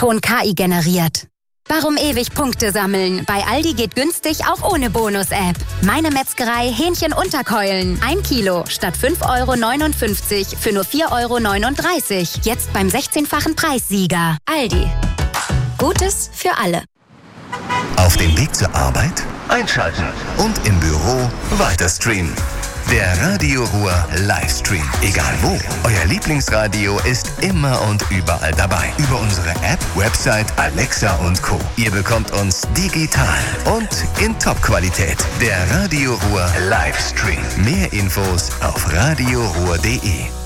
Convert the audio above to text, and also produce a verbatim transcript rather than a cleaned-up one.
Ton K I generiert. Warum ewig Punkte sammeln? Bei Aldi geht günstig auch ohne Bonus-App. Meine Metzgerei Hähnchen-Unterkeulen. Ein Kilo statt fünf Euro neunundfünfzig für nur vier Euro neununddreißig. Jetzt beim sechzehnfachen Preissieger. Aldi. Gutes für alle. Auf dem Weg zur Arbeit? Einschalten. Und im Büro weiter streamen. Der Radio Ruhr Livestream. Egal wo, euer Lieblingsradio ist immer und überall dabei. Über unsere App, Website, Alexa und Co. Ihr bekommt uns digital und in Top-Qualität. Der Radio Ruhr Livestream. Mehr Infos auf radioruhr punkt de.